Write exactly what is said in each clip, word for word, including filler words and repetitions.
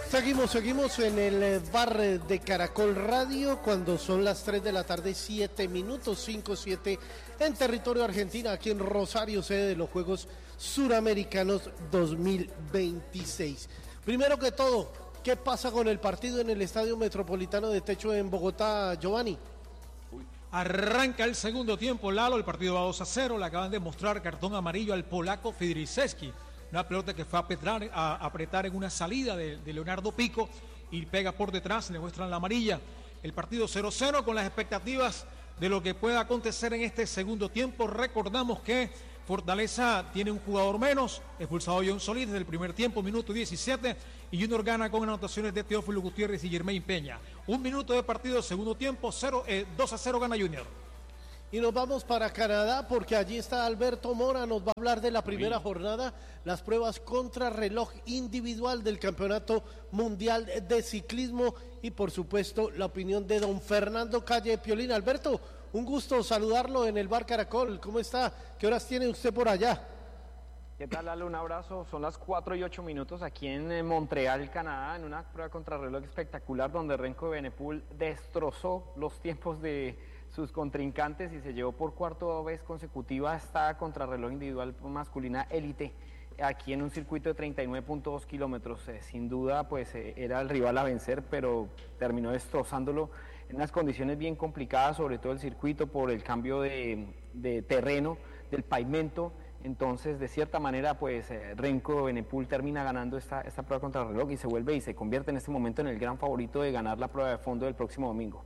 Seguimos, seguimos en el bar de Caracol Radio cuando son las tres de la tarde, siete minutos, cinco siete en territorio argentino, aquí en Rosario, sede de los Juegos Suramericanos dos mil veintiséis. Primero que todo, ¿qué pasa con el partido en el Estadio Metropolitano de Techo en Bogotá, Giovanni? Arranca el segundo tiempo, Lalo, el partido va dos a cero, le acaban de mostrar cartón amarillo al polaco Fidriszewski. Una pelota que fue a apretar, a apretar en una salida de, de Leonardo Pico y pega por detrás, le muestran la amarilla. El partido cero cero con las expectativas de lo que pueda acontecer en este segundo tiempo. Recordamos que Fortaleza tiene un jugador menos, expulsado John Solís desde el primer tiempo, minuto diecisiete, y Junior gana con anotaciones de Teófilo Gutiérrez y Germain Peña. Un minuto de partido, segundo tiempo, cero, eh, dos a cero gana Junior. Y nos vamos para Canadá porque allí está Alberto Mora, nos va a hablar de la primera sí. jornada, las pruebas contra reloj individual del Campeonato Mundial de Ciclismo y por supuesto la opinión de don Fernando Calle Piolín. Alberto, un gusto saludarlo en el bar Caracol, ¿cómo está? ¿Qué horas tiene usted por allá? ¿Qué tal, Lalo? Un abrazo. Son las cuatro y ocho minutos aquí en Montreal, Canadá, en una prueba contrarreloj espectacular donde Renko Evenepoel destrozó los tiempos de sus contrincantes y se llevó por cuarta vez consecutiva esta contrarreloj individual masculina élite aquí en un circuito de treinta y nueve punto dos kilómetros. Eh, sin duda, pues eh, era el rival a vencer, pero terminó destrozándolo en unas condiciones bien complicadas, sobre todo el circuito por el cambio de, de terreno, del pavimento. Entonces, de cierta manera, pues eh, Renko Evenepoel termina ganando esta, esta prueba contrarreloj y se vuelve y se convierte en este momento en el gran favorito de ganar la prueba de fondo del próximo domingo.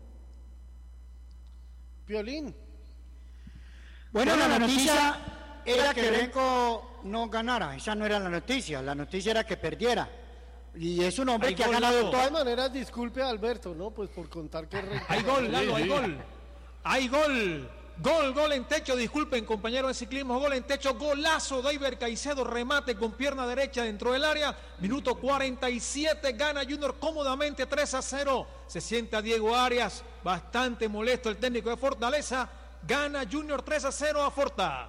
Piolín. Bueno, la noticia era que Renko no ganara, esa no era la noticia, la noticia era que perdiera. Y es un hombre hay que gol, ha ganado de todo. todas maneras, disculpe a Alberto, ¿no? Pues por contar que Renko... Hay gol, Lalo, hay gol. Hay gol. Gol, gol en techo, disculpen compañeros de ciclismo, gol en techo, golazo de Iber Caicedo, remate con pierna derecha dentro del área, minuto cuarenta y siete, gana Junior cómodamente tres a cero, se sienta Diego Arias, bastante molesto el técnico de Fortaleza, gana Junior tres a cero a Forta.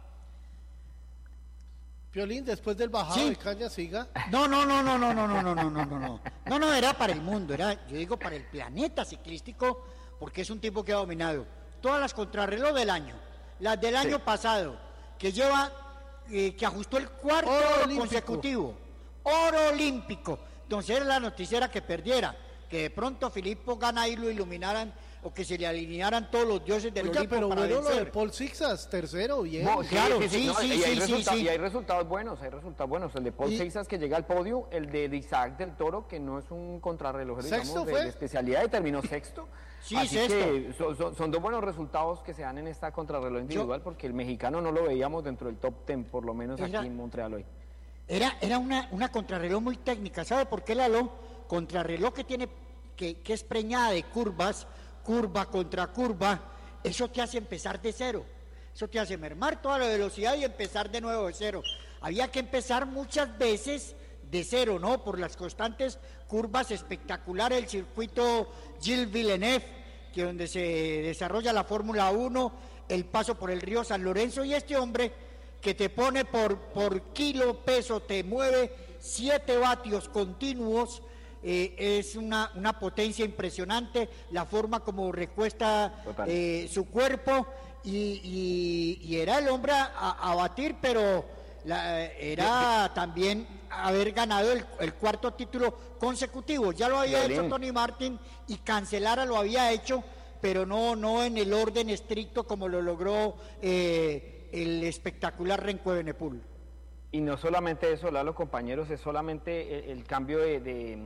Piolín, después del bajado ¿Sí? de caña, siga. No, no, no, no, no, no, no, no, no, no, no, no, no, no, era para el mundo, era, yo digo, para el planeta ciclístico, porque es un tipo que ha dominado todas las contrarreloj del año, las del año sí. pasado, que lleva, eh, que ajustó el cuarto oro consecutivo, oro olímpico. Entonces la noticia era que perdiera, que de pronto Filippo gana y lo iluminaran, o que se le alinearan todos los dioses del Oiga, Olimpo pero para bueno, vencer. lo de Paul Sixas, tercero, bien. No, sí, claro, sí, sí, sí, no, sí, y, hay sí, resulta- sí, sí. y hay resultados buenos, hay resultados buenos. El de Paul Y- Sixas que llega al podio, el de Isaac del Toro, que no es un contrarrelojero, ¿Sexto digamos, de, fue? de especialidad y terminó sexto. Sí, Así sexto. que son, son- son dos buenos resultados que se dan en esta contrarreloj individual, porque el mexicano no lo veíamos dentro del top ten, por lo menos Era- aquí en Montreal hoy. Era, era una, una contrarreloj muy técnica. ¿Sabe por qué, Lalo? Contrarreloj que tiene, que, que es preñada de curvas, curva contra curva, eso te hace empezar de cero. Eso te hace mermar toda la velocidad y empezar de nuevo de cero. Había que empezar muchas veces de cero, ¿no? Por las constantes curvas espectaculares, el circuito Gilles Villeneuve, que donde se desarrolla la Fórmula uno, el paso por el río San Lorenzo, y este hombre que te pone por, por kilo peso, te mueve siete vatios continuos, eh, es una, una potencia impresionante, la forma como recuesta eh, su cuerpo, y, y, y era el hombre a, a batir, pero la, era también haber ganado el, el cuarto título consecutivo. Ya lo había Violín. hecho Tony Martin y Cancelara lo había hecho, pero no, no en el orden estricto como lo logró eh, el espectacular Renko Evenepoel. Y no solamente eso, Lalo, compañeros, es solamente el, el cambio de, de,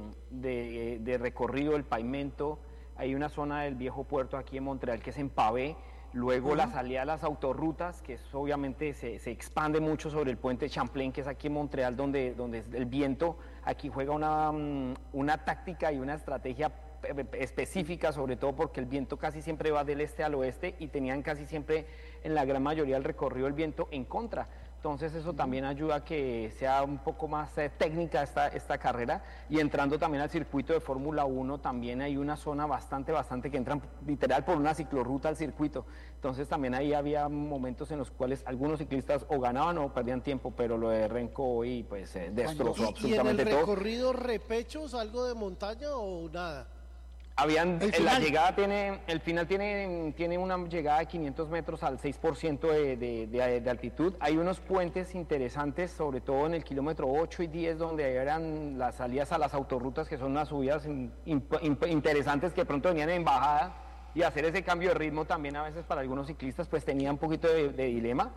de, de recorrido, el pavimento. Hay una zona del viejo puerto aquí en Montreal que es en pavé, luego uh-huh. la salida a las autorrutas, que es, obviamente se, se expande mucho sobre el puente Champlain, que es aquí en Montreal, donde, donde el viento aquí juega una, una táctica y una estrategia específica, sobre todo porque el viento casi siempre va del este al oeste y tenían casi siempre en la gran mayoría del recorrido el viento en contra entonces eso también ayuda a que sea un poco más eh, técnica esta, esta carrera, y entrando también al circuito de Fórmula uno también hay una zona bastante, bastante que entran literal por una ciclorruta al circuito, entonces también ahí había momentos en los cuales algunos ciclistas o ganaban o perdían tiempo, pero lo de Renko hoy pues eh, destrozó ¿Y, absolutamente todo. ¿Y en el recorrido repechos algo de montaña o nada? Habían, El en la final. llegada tiene, el final tiene, tiene una llegada de quinientos metros al seis por ciento de, de, de, de altitud. Hay unos puentes interesantes, sobre todo en el kilómetro ocho y diez, donde eran las salidas a las autorrutas, que son unas subidas in, in, in, interesantes que de pronto venían en bajada, y hacer ese cambio de ritmo también a veces para algunos ciclistas pues tenía un poquito de, de dilema.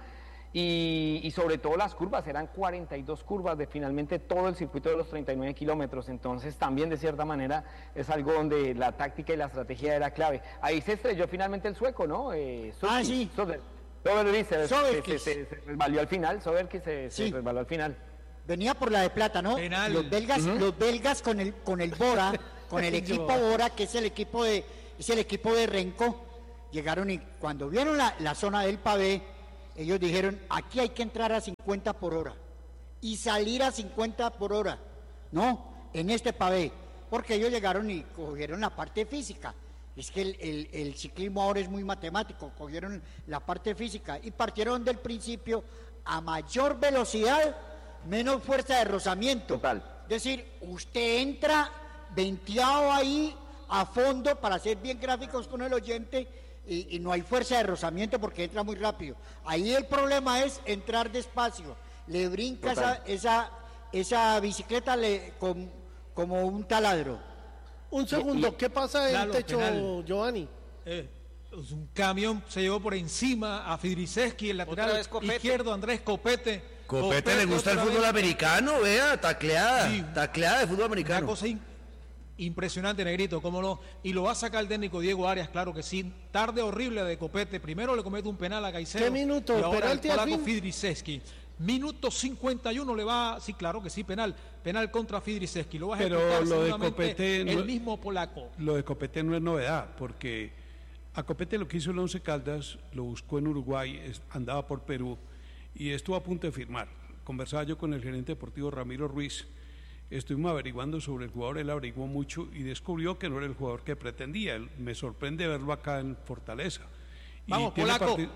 Y, y sobre todo las curvas, eran cuarenta y dos curvas de finalmente todo el circuito de los treinta y nueve kilómetros, entonces también de cierta manera es algo donde la táctica y la estrategia era clave. Ahí se estrelló finalmente el sueco, ¿no? Eh, Soderquist, ah, sí. Soder, Soderquist se, se, se, se, se resbaló al final, Soderquist se, Sí. se resbaló al final. Venía por la de plata, ¿no? Penal. Los belgas, Ujú. los belgas con el con el Bora, con el equipo Bora, que es el equipo de es el equipo de Renko, llegaron y cuando vieron la, la zona del pavé, ellos dijeron, aquí hay que entrar a cincuenta por hora y salir a cincuenta por hora, ¿no? En este pavé, porque ellos llegaron y cogieron la parte física. Es que el, el, el ciclismo ahora es muy matemático, cogieron la parte física y partieron del principio a mayor velocidad, menos fuerza de rozamiento. Total. Es decir, usted entra venteado ahí a fondo, para ser bien gráficos con el oyente, y, y no hay fuerza de rozamiento porque entra muy rápido. Ahí el problema es entrar despacio. Le brinca esa, esa, esa bicicleta le, con, como un taladro. Un segundo, ¿qué pasa en Lalo, el techo, penal. Giovanni? Eh, pues un camión se llevó por encima a Fidriseski, el lateral vez Copete. izquierdo, Andrés Copete. Copete le gusta el otra fútbol vez. americano, vea, tacleada, Sí. tacleada de fútbol Una americano. cosa in- impresionante, Negrito, cómo no. Y lo va a sacar el técnico Diego Arias, claro que sí. Tarde horrible de Copete. Primero le comete un penal a Caicedo. ¿Qué minuto? Y ahora el ¿Penalti al polaco fin? Fidriseski. Minuto cincuenta y uno le va, sí, claro que sí, penal. Penal contra Fidriseski. Lo va a Pero ejecutar lo de seguramente Copete el no- mismo polaco. Lo de Copete no es novedad, porque a Copete lo que hizo el Once Caldas, lo buscó en Uruguay, es- andaba por Perú y estuvo a punto de firmar. Conversaba yo con el gerente deportivo Ramiro Ruiz, estuvimos averiguando sobre el jugador, él averiguó mucho y descubrió que no era el jugador que pretendía. Él- me sorprende verlo acá en Fortaleza. Y Vamos, tiene polaco. parti-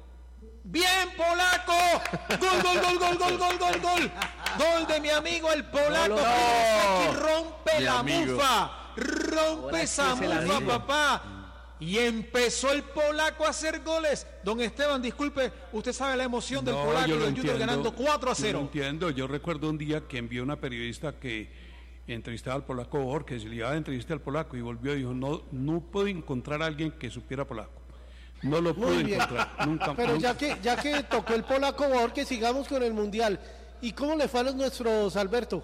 ¡Bien, polaco! ¡Gol, gol, gol, gol, gol, gol, gol, gol! Gol de mi amigo el polaco. Fidriseski rompe Mi la amigo. mufa. Rompe esa mufa, papá. Y empezó el polaco a hacer goles. Don Esteban, disculpe, usted sabe la emoción del No, polaco y yo lo del Junior entiendo, ganando cuatro a Yo lo cero. entiendo, yo recuerdo un día que envió una periodista que entrevistaba al polaco Borges, le iba a entrevistar al polaco y volvió y dijo, no, no puedo encontrar a alguien que supiera polaco. No lo Muy pude bien. encontrar, nunca. Pero nunca. ya que, ya que tocó el polaco, por favor, que sigamos con el Mundial. ¿Y cómo le fue a los nuestros, Alberto?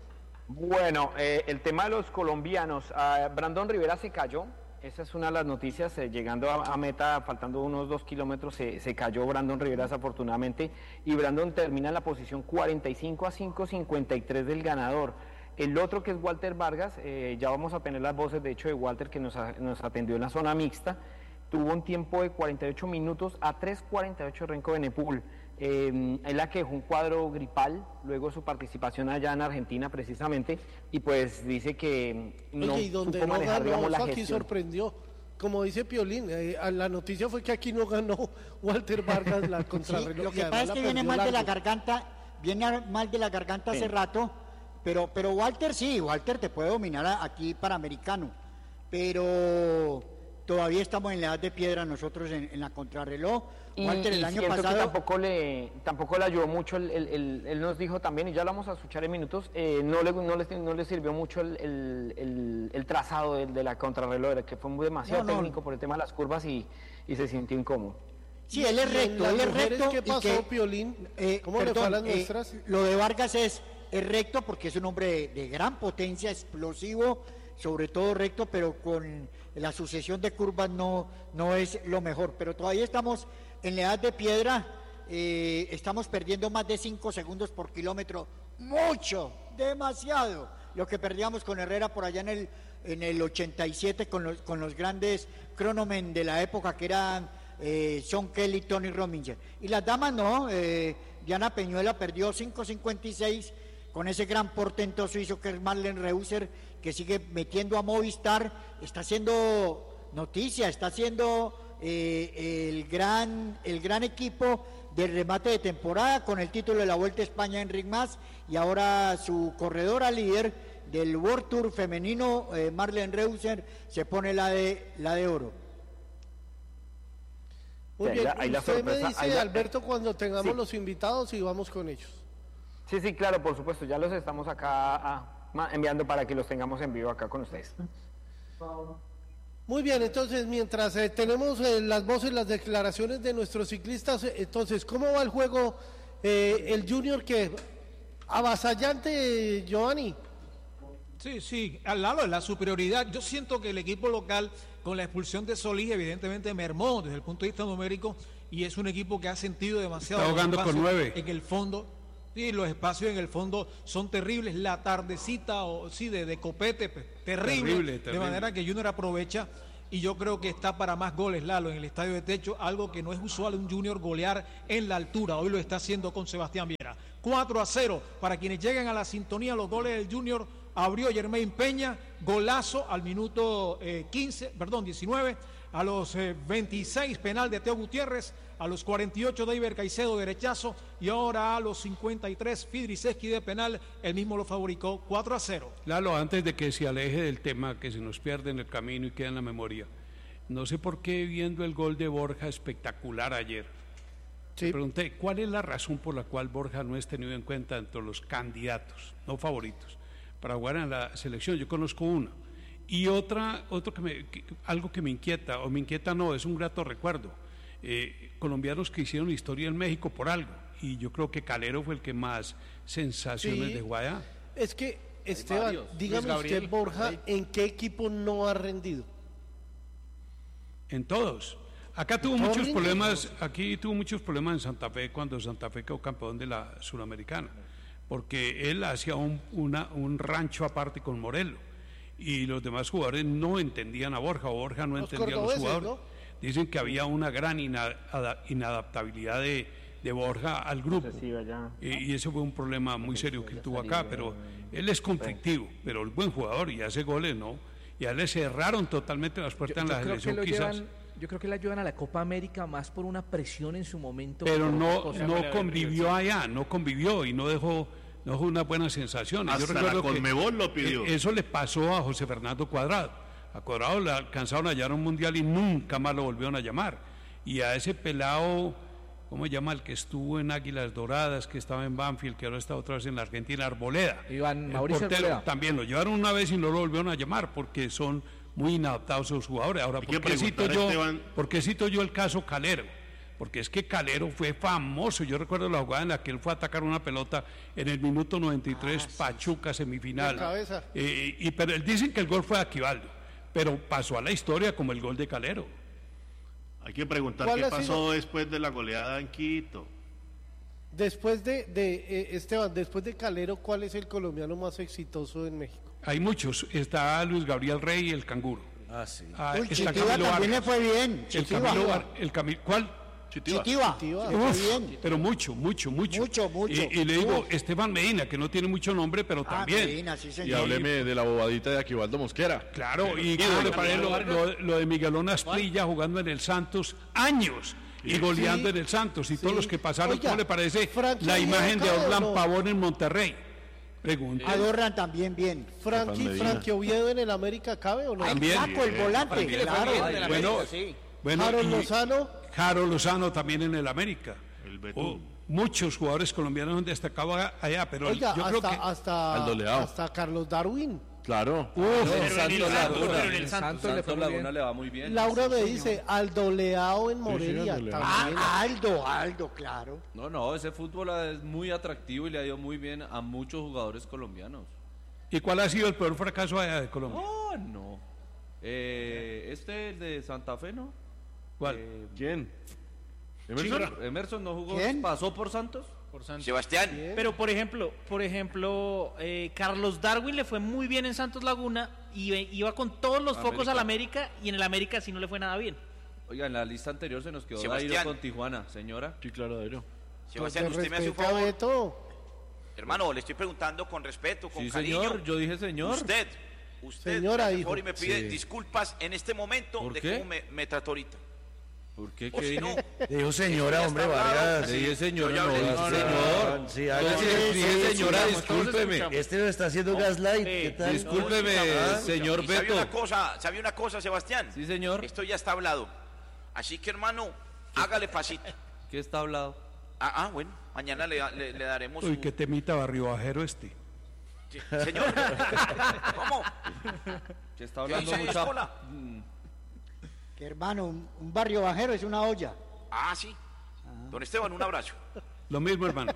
Bueno, eh, el tema de los colombianos, ah, Brandon Rivera se cayó, esa es una de las noticias, eh, llegando a, a meta, faltando unos dos kilómetros, se, se cayó Brandon Rivera desafortunadamente, y Brandon termina en la posición cuarenta y cinco a cinco cincuenta y tres del ganador. El otro, que es Walter Vargas, eh, ya vamos a tener las voces de hecho de Walter, que nos, a- nos atendió en la zona mixta, tuvo un tiempo de cuarenta y ocho minutos a tres cuarenta y ocho Renko Benepul. Eh, él la que dejó un cuadro gripal, luego su participación allá en Argentina precisamente, y pues dice que no Oye, y donde supo no manejar, ganó, digamos, la eso aquí gestión. sorprendió. Como dice Piolín, eh, a la noticia fue que aquí no ganó Walter Vargas la Sí, contrarreloj. lo y que además pasa es la que viene perdió mal de la largo. garganta, viene a- mal de la garganta hace Sí. rato, pero, pero Walter sí, Walter te puede dominar a- aquí Panamericano, pero todavía estamos en la edad de piedra nosotros en, en la contrarreloj. Y, Walter el y año siento que pasado... tampoco le, tampoco le ayudó mucho, el, el- el- él nos dijo también, y ya lo vamos a escuchar en minutos, eh, no, le, no, le, no le sirvió mucho el, el- el- el trazado de, de la contrarreloj, que fue muy demasiado No, no. técnico por el tema de las curvas y, y se sintió incómodo. Sí, él es ¿Y en recto, las él es mujeres recto. qué y pasó, que, Piolín? eh, ¿Cómo le fue a perdón, las eh, nuestras? lo de Vargas es, es recto porque es un hombre de, de gran potencia, explosivo, sobre todo recto, pero con la sucesión de curvas no, no es lo mejor. Pero todavía estamos en la edad de piedra, eh, estamos perdiendo más de cinco segundos por kilómetro, mucho, demasiado. Lo que perdíamos con Herrera por allá en el, en el ochenta y siete con los, con los grandes cronomen de la época que eran... Eh, Sean Kelly, Tony Rominger. Y las damas no, eh, Diana Peñuela perdió cinco cincuenta y seis con ese gran portento suizo que es Marlen Reusser, que sigue metiendo a Movistar, está haciendo noticia, está haciendo eh, el, gran, el gran equipo del remate de temporada con el título de la Vuelta a España Enric Mas, y ahora su corredora líder del World Tour femenino, eh, Marlen Reusser, se pone la de, la de oro. Muy Sí, bien, ahí la- ahí la usted me sorpresa, dice, ahí la- Alberto, cuando tengamos Sí. los invitados y vamos con ellos. Sí, sí, claro, por supuesto, ya los estamos acá ah, ma- enviando para que los tengamos en vivo acá con ustedes. Muy bien, entonces mientras eh, tenemos eh, las voces, las declaraciones de nuestros ciclistas, eh, entonces, ¿cómo va el juego? Eh, el Junior que avasallante, Giovanni. Sí, sí, al lado de la superioridad. Yo siento que el equipo local, con la expulsión de Solís, evidentemente mermó desde el punto de vista numérico, y es un equipo que ha sentido demasiado. Está jugando espacio con nueve. En el fondo, sí, los espacios en el fondo son terribles. La tardecita, o sí, de, de Copete, pues, terrible, Terrible, de terrible. manera que Junior aprovecha, y yo creo que está para más goles, Lalo, en el estadio de techo, algo que no es usual un Junior golear en la altura. Hoy lo está haciendo con Sebastián Viera. cuatro a cero, para quienes llegan a la sintonía, los goles del Junior. Abrió Germain Peña, golazo al minuto eh, quince, perdón, diecinueve, a los eh, veintiséis penal de Teo Gutiérrez, a los cuarenta y ocho David Caicedo derechazo, y ahora a los cincuenta y tres Fidriseski de penal, él mismo lo fabricó. Cuatro a cero. Lalo, antes de que se aleje del tema, que se nos pierde en el camino y queda en la memoria, no sé por qué viendo el gol de Borja espectacular ayer, Sí. me pregunté, ¿cuál es la razón por la cual Borja no es tenido en cuenta entre los candidatos, no favoritos, para jugar en la selección? Yo conozco una. Y otra, otro que me, que- algo que me inquieta, o me inquieta no, es un grato recuerdo. Eh, colombianos que hicieron historia en México por algo, y yo creo que Calero fue el que más sensaciones Sí. dejó allá. Es que, Esteban, varios. dígame Luis usted, Gabriel, Borja, ahí. ¿en qué equipo no ha rendido? En todos. Acá tuvo todos muchos rinde. problemas, aquí tuvo muchos problemas en Santa Fe cuando Santa Fe quedó campeón de la Suramericana, porque él hacía un, una- un rancho aparte con Morelo, y los demás jugadores no entendían a Borja, o Borja no Los entendía a los cordobeses, jugadores. ¿no? Dicen que había una gran ina- ada- inadaptabilidad de, de Borja al grupo. Excesiva ya. Y, y ese fue un problema muy serio que él tuvo acá, pero él es conflictivo, pero es buen jugador y hace goles, ¿no? Y a él le cerraron totalmente las puertas en la creo que selección, lo quizás. llevan, yo creo que le ayudan a la Copa América más por una presión en su momento. Pero que por no, otra cosa. no convivió allá, no convivió y no dejó, no dejó unas buenas sensaciones. Hasta la Conmebol lo pidió. eh, eso le pasó a José Fernando Cuadrado. A Cuadrado le alcanzaron a llevar a un mundial y nunca más lo volvieron a llamar. Y a ese pelado, ¿cómo se llama? El que estuvo en Águilas Doradas, que estaba en Banfield, que ahora está otra vez en la Argentina, Arboleda. Iván El Mauricio portero, Arboleda. también lo llevaron una vez y no lo volvieron a llamar porque son muy inadaptados sus jugadores. Ahora, Hay que ¿por qué, cito preguntar, yo, Esteban. ¿por qué cito yo el caso Calero? Porque es que Calero fue famoso. Yo recuerdo la jugada en la que él fue a atacar una pelota en el minuto noventa y tres, Pachuca, semifinal. De cabeza. Eh, y, pero él dicen que el gol fue de Aquivaldo, pero pasó a la historia como el gol de Calero. Hay que preguntar ¿Cuál qué ha pasó sido? después de la goleada en Quito. Después de, de eh, Esteban, después de Calero, ¿cuál es el colombiano más exitoso en México? Hay muchos. Está Luis Gabriel Rey, el canguro. Ah, sí. Ah, Uy, está Chitiva Camilo también le Vargas. fue bien. El Chitiva. Camilo Var- el Camilo, ¿cuál? Chitiva. Chitiva, Chitiva. le fue Uf, bien. pero mucho, mucho, mucho. Mucho, mucho. Y, y le digo, Uf. Esteban Medina, que no tiene mucho nombre, pero Ah, también. Medina, sí, Y señor. hábleme de la bobadita de Aquivaldo Mosquera. Claro, y cómo le parece lo, lo- lo de Miguelón Asprilla jugando en el Santos años y goleando Sí. en el Santos y todos Sí. los que pasaron, Oiga, ¿cómo le parece Frankie la imagen de Oviedo, Orlán ¿no? Pavón en Monterrey? Pregunta. Adorran también bien. Frankie, Medina. Frankie Oviedo en el América, ¿cabe o no? Ay, También. Flaco, el volante, Frankie le fue claro. bien de la Bueno, América, sí. bueno, Harold y Lozano, Jaro Lozano también en el América. El Betún. Oh, muchos jugadores colombianos han destacado allá, pero oiga, yo creo hasta, que hasta, Aldo Leao. hasta Carlos Darwin. Claro. Uf, En Santos Laguna. pero en el Santos le fue muy bien. le va muy bien. Laura me dice, Aldo Leao en Morelia. Aldo Leao. también. Ah, Aldo, Aldo, claro. No, no, ese fútbol es muy atractivo y le ha ido muy bien a muchos jugadores colombianos. ¿Y cuál ha sido el peor fracaso allá de Colombia? Oh, no. Eh, este, el de Santa Fe, ¿no? ¿Cuál? Eh, ¿Quién? Emerson, Emerson no jugó, ¿Quién? pasó por Santos. Por Santos. Sebastián, Pero por ejemplo, por ejemplo, eh, Carlos Darwin le fue muy bien en Santos Laguna y eh, iba con todos los focos al América y en el América sí no le fue nada bien. Oiga, en la lista anterior se nos quedó Sebastián. Dairo con Tijuana, señora. Sí, claro, Dairo. Sebastián, Pues usted me hace un respeta, favor. Beto. Hermano, le estoy preguntando con respeto, con Sí, cariño. señor, yo dije señor. Usted, usted Señora, me hace hijo. favor y me pide Sí. disculpas en este momento ¿Por de qué? cómo me, me trató ahorita. ¿Por qué? O ¿Qué si dije? no, Dijo señora, eso ya hombre, está hablado. Vargas. Le dije señora, Yo ya no, hablé. dije No, no, señor. no, sí, Yo hágase- sí le dije sí, señora, sí, discúlpeme. Este lo está haciendo gaslight. ¿Qué tal? Discúlpeme, Ah, señor Y sabe Beto. una cosa, ¿sabe una cosa, Sebastián? Sí, señor. Esto ya está hablado. Así que, hermano, hágale pasito. ¿Qué está hablado? Ah, ah, bueno, mañana le, le- le daremos Uy, su- qué temita barrio bajero este. Sí, señor. ¿Cómo? ¿Qué está ¿Qué hablando dice mucha... Escola? Que hermano, un, un barrio bajero es una olla. Ah, sí. Don Esteban, un abrazo. Lo mismo, hermano.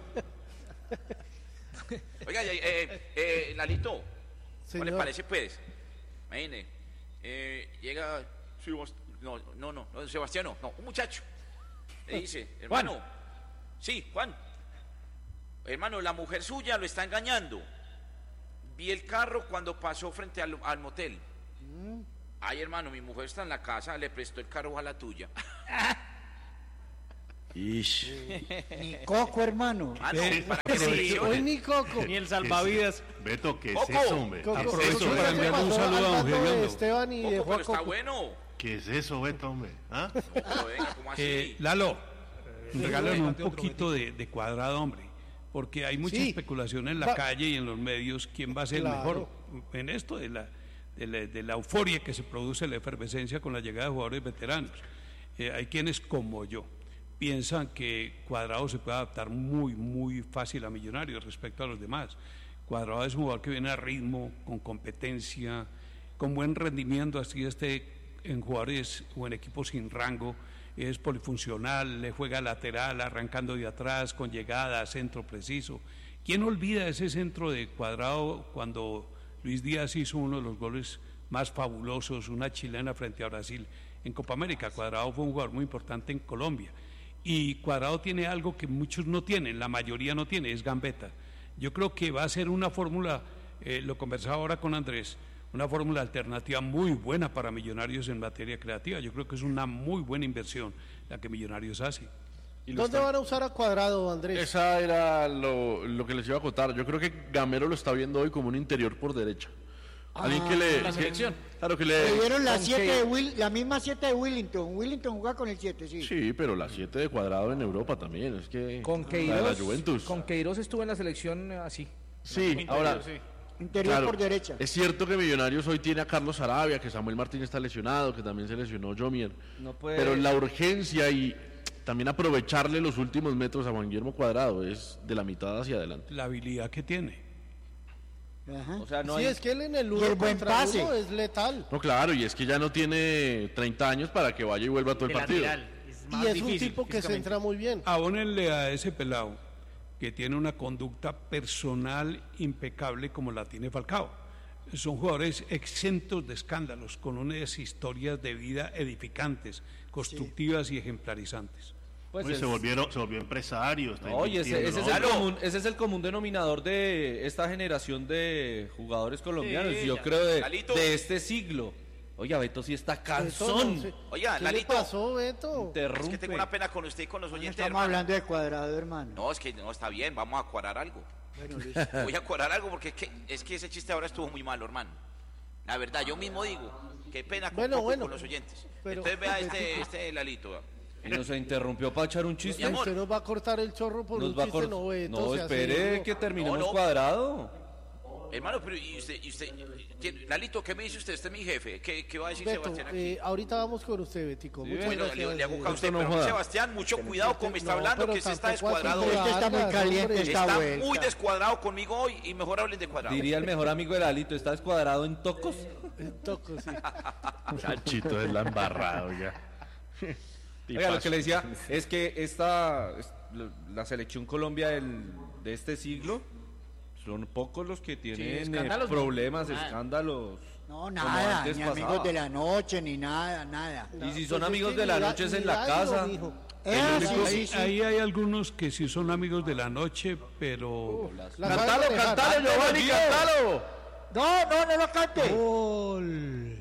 Oiga, eh, eh, eh, Lalito, ¿cómo Señor. le parece, pues? Imagine, eh, llega... Sebast- No, no, no, no, Sebastián no, no, un muchacho. Le dice, hermano, sí, Juan, hermano, la mujer suya lo está engañando. Vi el carro cuando pasó frente al, al motel. Ay, hermano, mi mujer está en la casa, le prestó el carro a la tuya. Ish. Ni coco, hermano. Ah, no, Eh, para que se Hoy mencione. ni Coco. Ni el salvavidos. Beto, ¿qué es Coco. eso, hombre? Coco. ¿Qué es Aprovecho eso, para Beto? enviarle un Pasó saludo a al don bando de Gediondo. Esteban y Coco, dejó pero a está Coco. bueno. ¿Qué es eso, Beto, hombre? ¿Ah? No, pero venga, ¿cómo así? Eh, Lalo, regálanos un Mate otro poquito de, de cuadrado, hombre, porque hay mucha Sí. especulación en la Va- calle y en los medios quién va a ser Claro. el mejor en esto de la, de, la, de la euforia que se produce, la efervescencia con la llegada de jugadores veteranos. Eh, hay quienes, como yo, piensan que Cuadrado se puede adaptar muy, muy fácil a Millonarios respecto a los demás. Cuadrado es un jugador que viene a ritmo, con competencia, con buen rendimiento, así esté en jugadores o en equipos sin rango, es polifuncional, le juega lateral, arrancando de atrás, con llegada, centro preciso. ¿Quién olvida ese centro de Cuadrado cuando Luis Díaz hizo uno de los goles más fabulosos, una chilena frente a Brasil en Copa América? Cuadrado fue un jugador muy importante en Colombia. Y Cuadrado tiene algo que muchos no tienen, la mayoría no tiene, es gambeta. Yo creo que va a ser una fórmula, eh, lo conversaba ahora con Andrés, una fórmula alternativa muy buena para Millonarios en materia creativa. Yo creo que es una muy buena inversión la que Millonarios hace. Y lo ¿Dónde está- van a usar a Cuadrado, Andrés? Esa era lo, lo que les iba a contar. Yo creo que Gamero lo está viendo hoy como un interior por derecha. Alguien que le... la que- selección. claro que Le le... dieron la con siete que- de Will, la misma siete de Willington. Willington jugaba con el siete, sí. Sí, pero la siete de Cuadrado en Europa también. Es que... Con la de Queiroz, la Juventus. con Queiroz estuvo en la selección eh, así. Sí, ahora... Interior Claro, por derecha. es cierto que Millonarios hoy tiene a Carlos Arabia, que Samuel Martínez está lesionado, que también se lesionó Jomier. No puede- Pero la urgencia y también aprovecharle los últimos metros a Juan Guillermo Cuadrado es de la mitad hacia adelante. La habilidad que tiene. Ajá. O sea, no sí, hay... es que él en el Y uno el buen contra pase. uno es letal. No, claro, y es que ya no tiene treinta años para que vaya y vuelva todo el De partido. lateral. Es más Y es un difícil tipo que se físicamente. entra muy bien. Abónenle a ese pelado que tiene una conducta personal impecable como la tiene Falcao. Son jugadores exentos de escándalos, con unas historias de vida edificantes, constructivas y ejemplarizantes. Pues Oye, es- se, volvieron, se volvió empresario. Está Oye, ese, ese, es invirtiendo, el ¿no? común, ese es el común denominador de esta generación de jugadores colombianos. Sí, Yo ya. creo de, Lalito. de este siglo. Oiga, Beto sí está Beto, cansón. no sé. Oiga, ¿Qué Lalito. le pasó, Beto? Interrumpe. Es que tengo una pena con usted y con los No oyentes, estamos hermano. hablando de Cuadrado, hermano. No, es que no está bien, vamos a cuadrar algo. Bueno, listo. Voy a cuadrar algo porque es que, es que ese chiste ahora estuvo muy malo, hermano. La verdad, yo mismo digo, qué pena con, Bueno, Coco y bueno. con los oyentes. Pero- Entonces vea este, este Lalito. vea. Y nos interrumpió para echar un chiste. Mi amor. Usted nos va a cortar el chorro por Nos un va a chiste, cort- no, Beto. No, sea espere serio. que terminemos No, no. cuadrado. Hermano, pero y usted, y usted, tiene- Lalito, ¿qué me dice usted? Usted es mi jefe. ¿Qué, qué va a decir Beto, Sebastián aquí? eh, ahorita vamos con usted, Betico. Sí, Muchas Bueno, gracias. le, le hago eh, caso a usted, no pero joda. Sebastián, mucho cuidado con me está No, hablando, pero que se está tampoco así descuadrado de hoy. Este está muy Vargas, caliente hombre. esta Está vuelta. muy descuadrado conmigo hoy y mejor hablen de cuadrado. Diría el mejor amigo de Lalito, está descuadrado en tocos. eh, Toco, sí. Chanchito es la embarrada, oiga. Oiga, lo que le decía es que esta, es- la selección Colombia del- de este siglo son pocos los que tienen eh, escándalos, no. problemas, Nada. escándalos. No, como nada, antes ni pasaba. amigos de la noche, ni nada, nada. Y si Pues son es amigos que de la ni da- noche es ni en la da hilo, casa. mijo. Eh, El sí, único- sí, ahí, sí. ahí hay algunos que sí son amigos de la noche, pero La ¡Cantalo, sabe manejar. cantalo, Giovanni, cantalo! No, no, no lo cante. Gol.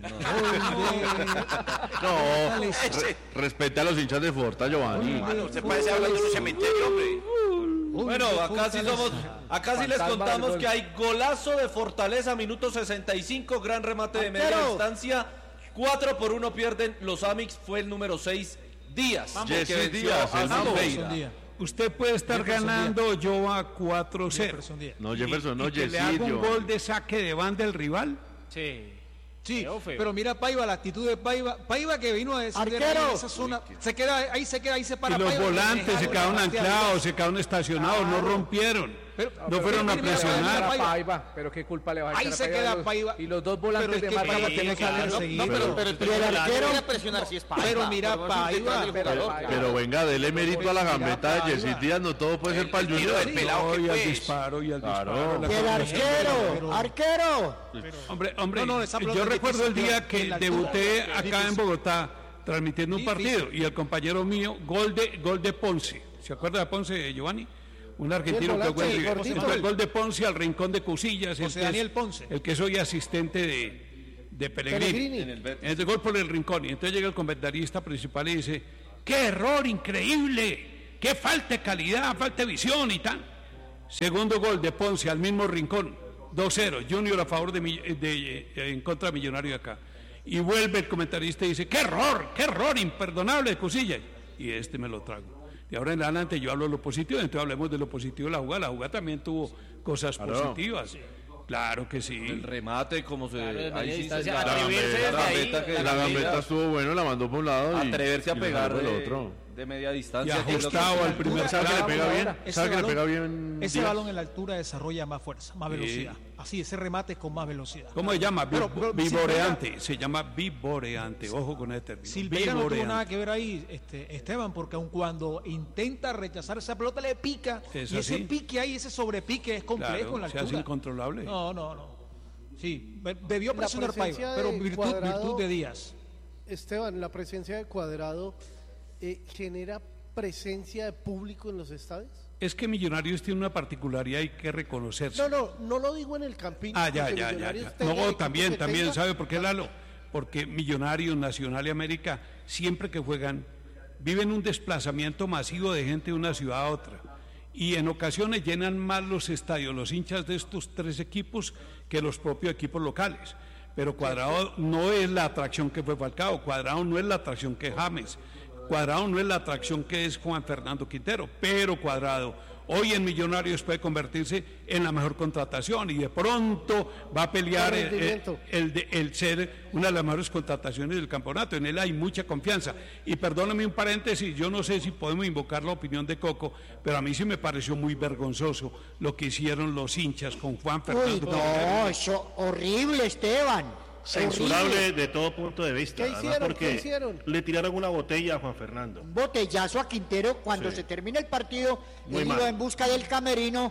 No, re- respete a los hinchas de Forta, Giovanni. Usted parece hablando de un cementerio, hombre. Bueno, acá sí somos, acá sí les contamos que hay golazo de Fortaleza, minuto sesenta y cinco, gran remate de media Arquero. distancia, cuatro por uno pierden los Amix, fue el número seis, Díaz. Jesse que venció Díaz, a el Santa Jefferson Fe. Díaz. Usted puede estar Jefferson ganando, yo va cuatro cero. Jefferson Díaz. No, Jefferson, no, y que le Jesse, haga un yo. gol de saque de banda del rival. Sí. Sí, Feo, feo. pero mira Paiva, la actitud de Paiva, Paiva que vino a defender Arquero. en esa zona, se queda ahí, se queda ahí, se para Y los Paiva, volantes deja- se quedaron deja- anclados, se quedaron estacionados, no rompieron. Pero- no pero fueron a mira, mira, presionar. mira, Paiva. Paiva, pero qué culpa le va a echar Ahí a se Paiva queda los- Paiva. Y los dos Pero volantes es de que marca Paiva no tienen tiene que salen. seguir. No, No, pero, pero- Pero el arquero, presionar si es Paiva. Pero mira, Podemos Paiva, intentar liberador, pero- Pero venga, dele mérito a la gambeta de Paiva. Jesse Díaz, no todo puede ser para el tiro Junior. del pelado No, que y al pues. disparo, y al Claro. disparo. la Y el combinación. arquero, arquero. Hombre, hombre, No, no, esa pelota yo es recuerdo el difícil, día que en la altura. debuté Es acá difícil. en Bogotá transmitiendo un Difícil. partido y el compañero mío, gol de gol de Ponce. ¿Se acuerda de Ponce, Giovanni? Un argentino el que jugó en volante, River. gordito. Entonces, el gol de Ponce al rincón de Cusillas. el José que es- Daniel Ponce. El que soy asistente de, de Pellegrini. Pellegrini. En el Betis. Entonces, gol por el rincón. Y entonces llega el comentarista principal y dice: ¡qué error increíble! ¡Qué falta de calidad, falta de visión y tal! Segundo gol de Ponce al mismo rincón. dos cero. Junior a favor de, mi- de- eh, en contra de Millonario acá. Y vuelve el comentarista y dice: ¡qué error! ¡Qué error! Imperdonable de Cusillas. Y este me lo trago. De ahora en adelante yo hablo de lo positivo, entonces hablemos de lo positivo de la jugada. La jugada también tuvo cosas Claro. positivas. Claro que sí. El remate, como se. Claro, de ahí sí se- distancia, la atreverse gambeta, desde ahí, gambeta que- La gambeta estuvo bueno, la mandó por un lado y Atreverse a y le pegar mandó por el de, otro. de media Y distancia. que es lo que- ajustado al primer ¿Sabe que le clavo. pega bien? Ese ¿Sabe que le balón- pega bien? Ese Díaz? balón en la altura desarrolla más fuerza, más velocidad. Así, ese remate con más velocidad. ¿Cómo se llama? Pero- Vi- pero vivoreante. Se llama vivoreante. Ojo con este término. Silveira no tuvo Vivoreante. nada que ver ahí, este, Esteban, porque aun cuando intenta rechazar esa pelota le pica. ¿Es y ese así? pique ahí, ese sobrepique es complejo Claro, en la se altura. hace incontrolable. No, no, no. Sí, be- debió La presionar presencia Paiva, pero de virtud, Cuadrado- virtud de Díaz. Esteban, la presencia de Cuadrado eh, genera presencia de público en los estadios. Es que Millonarios tiene una particularidad, hay que reconocerse. No, no, no lo digo en el campín. Ah, ya, porque ya, ya, Millonarios ya. tenga el No, equipo también, que también, tenga. ¿sabe por qué, Lalo? Porque Millonarios, Nacional y América, siempre que juegan, viven un desplazamiento masivo de gente de una ciudad a otra. Y en ocasiones llenan más los estadios, los hinchas de estos tres equipos, que los propios equipos locales. Pero Cuadrado no es la atracción que fue Falcao, Cuadrado no es la atracción que es James, Cuadrado no es la atracción que es Juan Fernando Quintero, pero Cuadrado hoy en Millonarios puede convertirse en la mejor contratación y de pronto va a pelear Con el, rendimiento. el- el de- el ser una de las mejores contrataciones del campeonato. En él hay mucha confianza. Y perdóname un paréntesis, yo no sé si podemos invocar la opinión de Coco, pero a mí sí me pareció muy vergonzoso lo que hicieron los hinchas con Juan Uy, Fernando no, Quintero. eso horrible, Esteban. Censurable Horrible. de todo punto de vista. ¿Qué además hicieron? porque ¿Qué hicieron? le tiraron una botella a Juan Fernando. Un botellazo a Quintero cuando Sí. se termina el partido, Muy él mal. iba en busca del camerino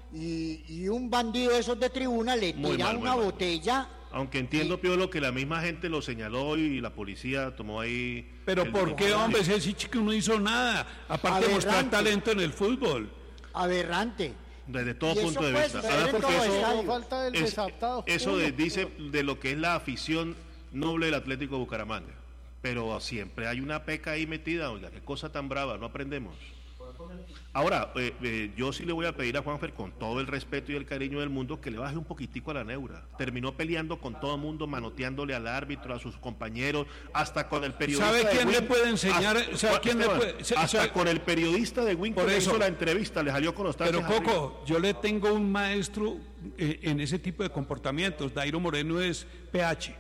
y, y un bandido de esos de tribuna le Muy tira mal, muy una mal. botella. Aunque entiendo, Piolo, que la misma gente lo señaló y la policía tomó ahí... Pero el- ¿por qué, hombre? Ese chico no hizo nada, aparte de mostrar Aberrante. talento en el fútbol. Aberrante. Desde todo Y eso punto de fue vista. suceder Además, en porque todo eso, estadio. No falta el es- desadaptado. eso de- dice de lo que es la afición noble del Atlético Bucaramanga. Pero siempre hay una peca ahí metida, oiga, qué cosa tan brava, no aprendemos. Ahora, eh, eh, yo sí le voy a pedir a Juanfer, con todo el respeto y el cariño del mundo, que le baje un poquitico a la neura. Terminó peleando con todo el mundo, manoteándole al árbitro, a sus compañeros, hasta con el periodista. ¿Sabe de quién le Win- puede enseñar? Hasta, ¿Sabe quién le Esteban, puede- se- hasta sabe- con el periodista de Win Por que eso. hizo la entrevista, le salió con los Pero taches arriba. Coco, yo le tengo un maestro eh, en ese tipo de comportamientos. Dairo Moreno es P H.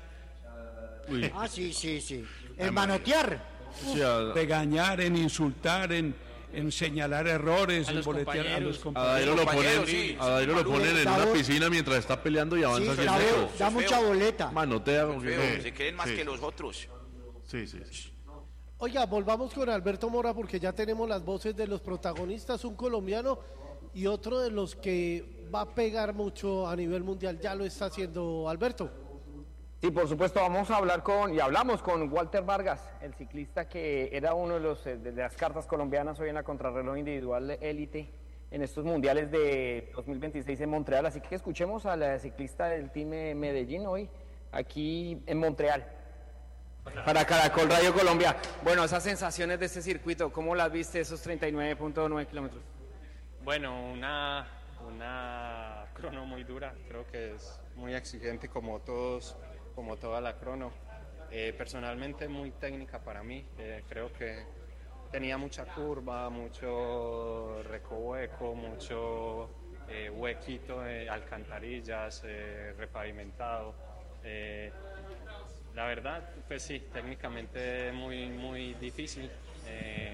Ah, sí, sí, sí. En manotear. O sea, Regañar, en insultar, en, en señalar errores, A en los boletear a compañeros. los a compañeros. Dairo lo compañeros, ponen, sí. a Dairo lo ponen en una piscina mientras está peleando y Sí, avanza cien da, metros. da mucha boleta. Manotea como que Feo, no. se creen más Sí. que los otros. Sí, sí, sí. Oiga, volvamos con Alberto Mora porque ya tenemos las voces de los protagonistas, un colombiano y otro de los que va a pegar mucho a nivel mundial. Ya lo está haciendo Alberto. Sí, por supuesto, vamos a hablar con, y hablamos con Walter Vargas, el ciclista que era uno de, los, eh, de las cartas colombianas hoy en la contrarreloj individual élite en estos mundiales de dos mil veintiséis en Montreal. Así que escuchemos al eh, ciclista del Team eh, Medellín hoy, aquí en Montreal. Para Caracol Radio Colombia. Bueno, esas sensaciones de este circuito, ¿cómo las viste esos treinta y nueve punto nueve kilómetros? Bueno, una, una crono muy dura, creo que es muy exigente como todos, como toda la crono. Eh, personalmente muy técnica para mí, eh, creo que tenía mucha curva, mucho recoveco, mucho eh, huequito, eh, alcantarillas, eh, repavimentado. Eh, La verdad, pues sí, técnicamente muy, muy difícil. Eh,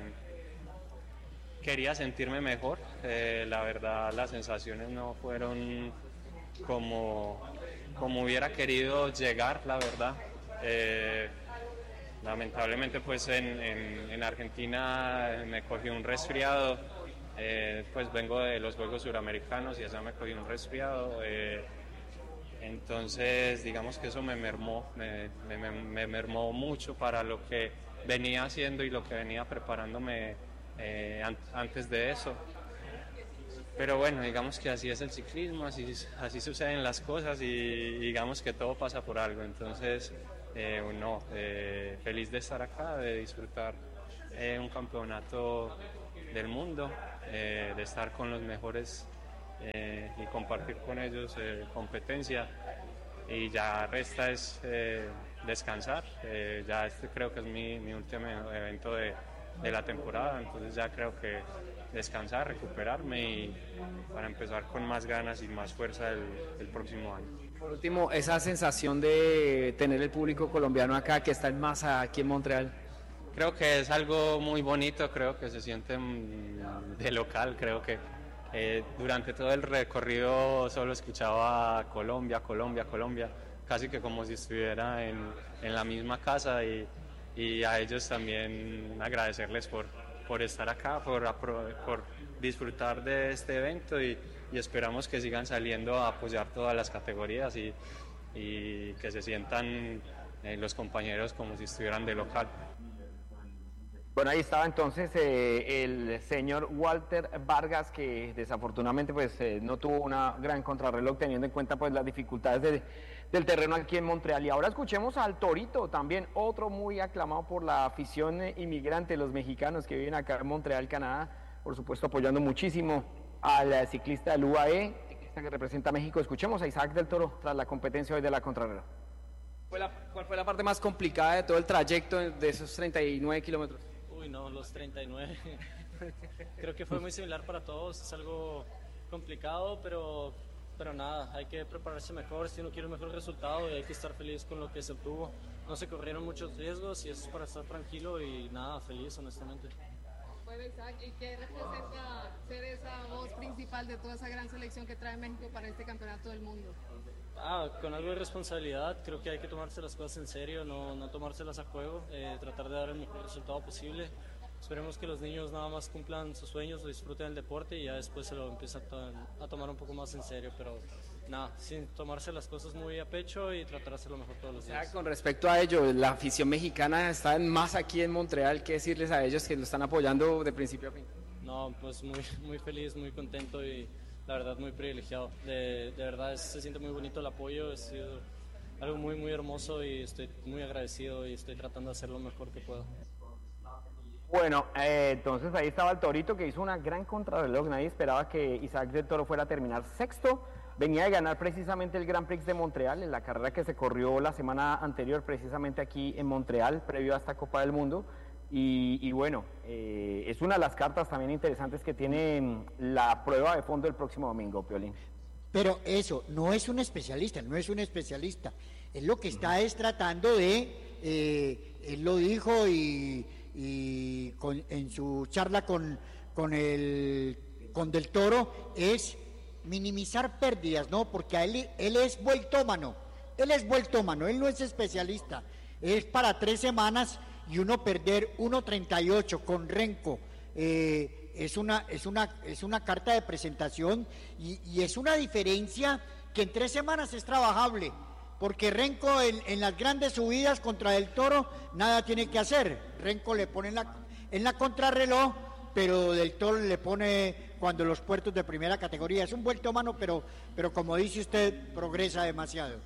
quería sentirme mejor. Eh, la verdad, las sensaciones no fueron como, como hubiera querido llegar, la verdad. Eh, lamentablemente, pues en, en, en Argentina me cogí un resfriado. Eh, pues vengo de los Juegos Suramericanos y allá me cogí un resfriado. Eh, Entonces, digamos que eso me mermó, me, me, me mermó mucho para lo que venía haciendo y lo que venía preparándome eh, an antes de eso. Pero bueno, digamos que así es el ciclismo, así, así suceden las cosas y digamos que todo pasa por algo. Entonces, eh, no, eh, feliz de estar acá, de disfrutar eh, un campeonato del mundo, eh, de estar con los mejores Eh, y compartir con ellos eh, competencia, y ya resta es eh, descansar. Eh, ya este creo que es mi, mi último evento de, de la temporada, entonces ya creo que descansar, recuperarme y para empezar con más ganas y más fuerza el, el próximo año. Por último, esa sensación de tener el público colombiano acá, que está en masa aquí en Montreal. Creo que es algo muy bonito, creo que se siente de local, creo que Eh, durante todo el recorrido solo escuchaba Colombia, Colombia, Colombia, casi que como si estuviera en, en la misma casa, y, y a ellos también agradecerles por, por estar acá, por, por disfrutar de este evento, y, y esperamos que sigan saliendo a apoyar todas las categorías y, y que se sientan eh, los compañeros como si estuvieran de local. Bueno, ahí estaba entonces eh, el señor Walter Vargas, que desafortunadamente pues eh, no tuvo una gran contrarreloj, teniendo en cuenta pues las dificultades de, del terreno aquí en Montreal. Y ahora escuchemos al Torito, también otro muy aclamado por la afición eh, inmigrante, los mexicanos que viven acá en Montreal, Canadá, por supuesto apoyando muchísimo al eh, ciclista del U A E, ciclista que representa a México. Escuchemos a Isaac del Toro tras la competencia hoy de la contrarreloj. ¿Cuál fue la parte más complicada de todo el trayecto de esos treinta y nueve kilómetros? Uy, no, los treinta y nueve. Creo que fue muy similar para todos, es algo complicado, pero, pero nada, hay que prepararse mejor si uno quiere un mejor resultado, y hay que estar feliz con lo que se obtuvo. No se corrieron muchos riesgos y eso es para estar tranquilo y nada, feliz honestamente. Bueno, Isaac, ¿y qué representa ser esa voz principal de toda esa gran selección que trae México para este campeonato del mundo? Ah, con algo de responsabilidad, creo que hay que tomarse las cosas en serio, no, no tomárselas a juego, eh, tratar de dar el mejor resultado posible. Esperemos que los niños nada más cumplan sus sueños, disfruten el deporte y ya después se lo empiezan a, to a tomar un poco más en serio, pero nada, sin tomarse las cosas muy a pecho y tratar de hacer lo mejor todos los días. Ya, con respecto a ello, la afición mexicana está en más aquí en Montreal, ¿qué decirles a ellos que lo están apoyando de principio a fin? No, pues muy, muy feliz, muy contento y la verdad muy privilegiado. De, de verdad es, se siente muy bonito el apoyo, ha sido algo muy muy hermoso y estoy muy agradecido y estoy tratando de hacer lo mejor que puedo. Bueno, eh, entonces ahí estaba el Torito, que hizo una gran contrarreloj. Nadie esperaba que Isaac del Toro fuera a terminar sexto. Venía de ganar precisamente el Grand Prix de Montreal, en la carrera que se corrió la semana anterior precisamente aquí en Montreal, previo a esta Copa del Mundo. Y, y bueno, eh, es una de las cartas también interesantes que tiene la prueba de fondo el próximo domingo, Piolín. Pero eso, no es un especialista, no es un especialista. Él lo que está es tratando de, eh, él lo dijo y, y con, en su charla con, con, el, con Del Toro, es minimizar pérdidas, ¿no? Porque a él, él es vueltómano, él es vueltómano, él no es especialista. Es para tres semanas y uno perder uno treinta y ocho con Renko, eh, es, una, es, una, es una carta de presentación y, y es una diferencia que en tres semanas es trabajable, porque Renko en, en las grandes subidas contra Del Toro nada tiene que hacer. Renko le pone en la, en la contrarreloj, pero Del Toro le pone cuando los puertos de primera categoría. Es un vuelto mano, pero, pero como dice usted, progresa demasiado.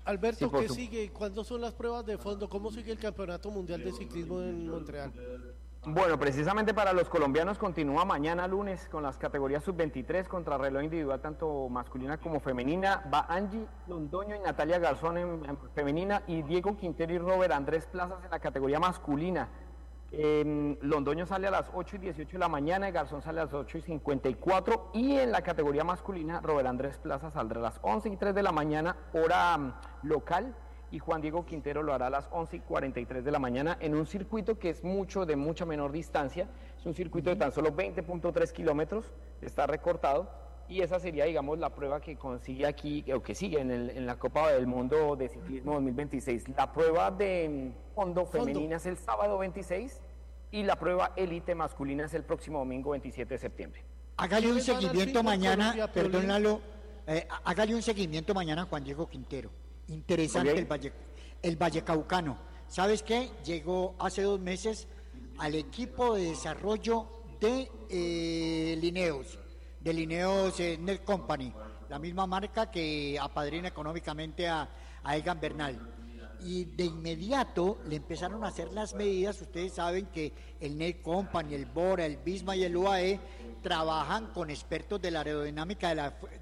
Alberto, Sí, por ¿qué su- sigue? ¿Cuándo son las pruebas de fondo? ¿Cómo sigue el Campeonato Mundial de Ciclismo en Montreal? Bueno, precisamente para los colombianos continúa mañana lunes con las categorías sub veintitrés, contrarreloj individual tanto masculina como femenina. Va Angie Londoño y Natalia Garzón en, en femenina y Diego Quintero y Robert Andrés Plazas en la categoría masculina. Eh, Londoño sale a las ocho y dieciocho de la mañana y Garzón sale a las ocho y cincuenta y cuatro, y en la categoría masculina Robert Andrés Plaza saldrá a las once y tres de la mañana hora um, local, y Juan Diego Quintero lo hará a las once y cuarenta y tres de la mañana en un circuito que es mucho de mucha menor distancia. Es un circuito de tan solo veinte punto tres kilómetros, está recortado, y esa sería, digamos, la prueba que consigue aquí, o que sigue en, el, en la Copa del Mundo de Ciclismo dos mil veintiséis. La prueba de fondo femenina es el sábado veintiséis y la prueba élite masculina es el próximo domingo veintisiete de septiembre. Hágale un seguimiento mañana, Colombia, perdón Piolín? Lalo, eh, hágale un seguimiento mañana a Juan Diego Quintero. Interesante Ok. el Valle, el Vallecaucano. ¿Sabes qué? Llegó hace dos meses al equipo de desarrollo de eh, Lineos, de Lineos eh, Net Company, la misma marca que apadrina económicamente a, a Egan Bernal. Y de inmediato le empezaron a hacer las medidas. Ustedes saben que el Net Company, el Bora, el Bisma y el U A E trabajan con expertos de la aerodinámica de la